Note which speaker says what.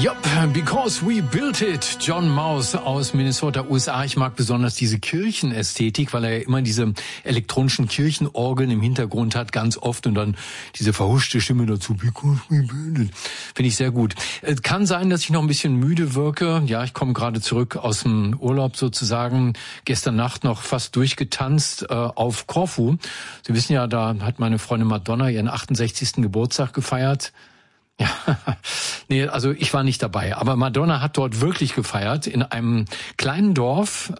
Speaker 1: Yup, because we built it. John Mouse aus Minnesota, USA. Ich mag besonders diese Kirchenästhetik, weil er ja immer diese elektronischen Kirchenorgeln im Hintergrund hat, ganz oft. Und dann diese verhuschte Stimme dazu. Because we built it. Finde ich sehr gut. Kann sein, dass ich noch ein bisschen müde wirke. Ja, ich komme gerade zurück aus dem Urlaub sozusagen. Gestern Nacht noch fast durchgetanzt auf Korfu. Sie wissen ja, da hat meine Freundin Madonna ihren 68. Geburtstag gefeiert. Ja, nee, also ich war nicht dabei. Aber Madonna hat dort wirklich gefeiert in einem kleinen Dorf